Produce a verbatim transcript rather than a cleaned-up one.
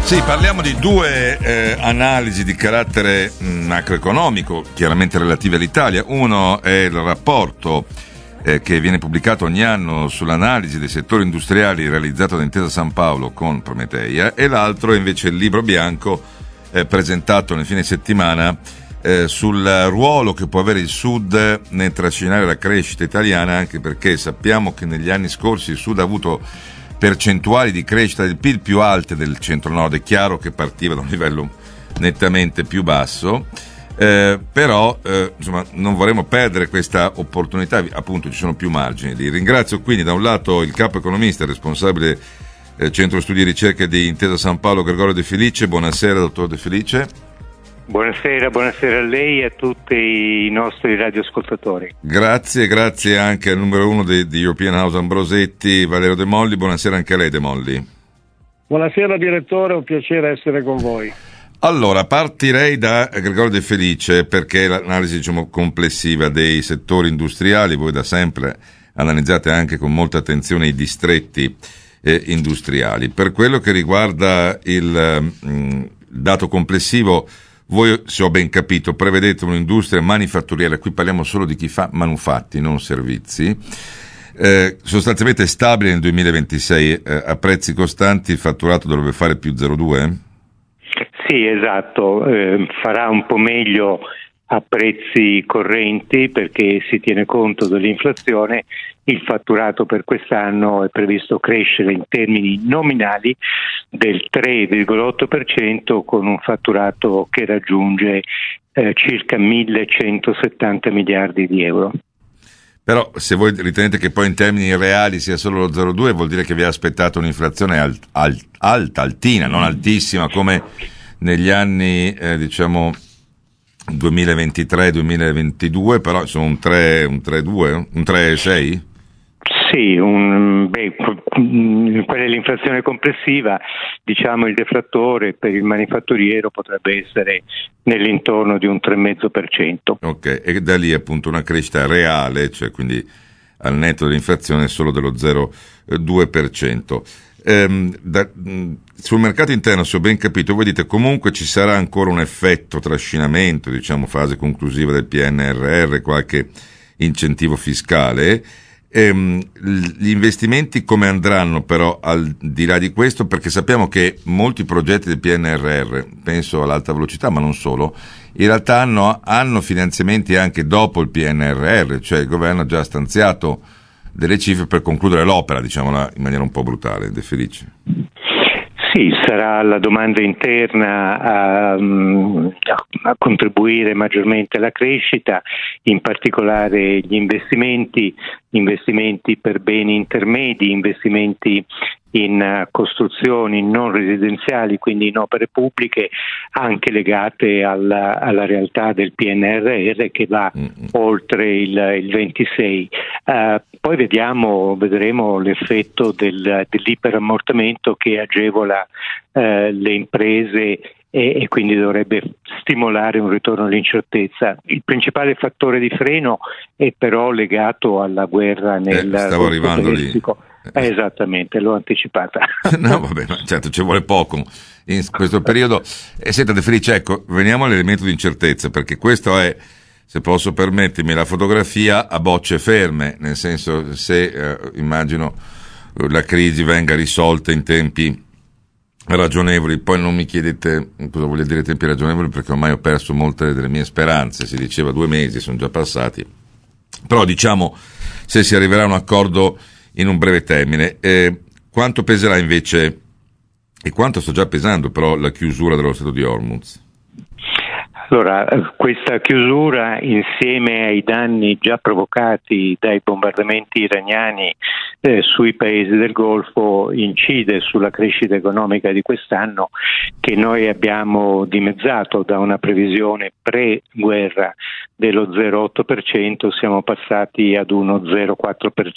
Sì, parliamo di due eh, analisi di carattere mh, macroeconomico, chiaramente relative all'Italia. Uno è il rapporto eh, che viene pubblicato ogni anno sull'analisi dei settori industriali realizzato da Intesa San Paolo con Prometeia, e l'altro è invece il libro bianco eh, presentato nel fine settimana eh, sul ruolo che può avere il Sud nel trascinare la crescita italiana, anche perché sappiamo che negli anni scorsi il Sud ha avuto percentuali di crescita del P I L più alte del centro-nord. È chiaro che partiva da un livello nettamente più basso, eh, però eh, insomma non vorremmo perdere questa opportunità, appunto ci sono più margini. Li ringrazio quindi da un lato il capo economista, il responsabile eh, Centro Studi e Ricerche di Intesa San Paolo, Gregorio De Felice. Buonasera dottor De Felice. Buonasera, buonasera a lei e a tutti i nostri radioascoltatori. Grazie, grazie anche al numero uno di, di European House Ambrosetti, Valerio De Molli. Buonasera anche a lei, De Molli. Buonasera direttore, è un piacere essere con voi. Allora, partirei da Gregorio De Felice, perché l'analisi, diciamo, complessiva dei settori industriali, voi da sempre analizzate anche con molta attenzione i distretti eh, industriali. Per quello che riguarda il mh, dato complessivo, voi, se ho ben capito, prevedete un'industria manifatturiera, qui parliamo solo di chi fa manufatti, non servizi, eh, sostanzialmente stabile nel duemilaventisei, eh, a prezzi costanti il fatturato dovrebbe fare più zero virgola due? Sì, esatto, eh, farà un po' meglio a prezzi correnti perché si tiene conto dell'inflazione. Il fatturato per quest'anno è previsto crescere in termini nominali del tre virgola otto per cento, con un fatturato che raggiunge eh, circa millecentosettanta miliardi di euro. Però se voi ritenete che poi in termini reali sia solo lo zero virgola due, vuol dire che vi ha aspettato un'inflazione alt, alt, alta, altina, non altissima come negli anni eh, diciamo duemilaventitré duemilaventidue, però insomma un tre, un tre virgola due, un tre virgola sei? Sì, un, beh, quella è l'inflazione complessiva, diciamo il deflattore per il manifatturiero potrebbe essere nell'intorno di un tre virgola cinque per cento. Ok, e da lì appunto una crescita reale, cioè quindi al netto dell'inflazione solo dello zero virgola due per cento. Ehm, da, sul mercato interno, se ho ben capito, voi dite comunque ci sarà ancora un effetto trascinamento, diciamo fase conclusiva del P N R R, qualche incentivo fiscale. Ehm, gli investimenti come andranno però al di là di questo? Perché sappiamo che molti progetti del P N R R, penso all'alta velocità ma non solo, in realtà hanno, hanno finanziamenti anche dopo il P N R R, cioè il governo ha già stanziato delle cifre per concludere l'opera, diciamola in maniera un po' brutale. De Felice. Sì, sarà la domanda interna a, a contribuire maggiormente alla crescita, in particolare gli investimenti, investimenti per beni intermedi, investimenti in costruzioni non residenziali, quindi in opere pubbliche, anche legate alla, alla realtà del P N R R che va mm-hmm. oltre il, il ventisei. Uh, poi vediamo, vedremo l'effetto del, dell'iperammortamento che agevola uh, le imprese e, e quindi dovrebbe stimolare un ritorno all'incertezza. Il principale fattore di freno è però legato alla guerra nel eh, stavo arrivando lì. Eh, esattamente, l'ho anticipata. No, vabbè, ma certo, ci vuole poco in questo periodo. E senta De Felice, ecco, veniamo all'elemento di incertezza, perché questo è, se posso permettermi, la fotografia a bocce ferme, nel senso, se eh, immagino la crisi venga risolta in tempi ragionevoli, poi non mi chiedete cosa vuol dire tempi ragionevoli, perché ormai ho perso molte delle mie speranze, si diceva due mesi, sono già passati, però diciamo, se si arriverà a un accordo in un breve termine, eh, quanto peserà invece, e quanto sta già pesando però, la chiusura dello Stretto di Hormuz? Allora, questa chiusura, insieme ai danni già provocati dai bombardamenti iraniani eh, sui paesi del Golfo, incide sulla crescita economica di quest'anno, che noi abbiamo dimezzato da una previsione pre-guerra dello zero virgola otto per cento, siamo passati ad uno zero virgola quattro per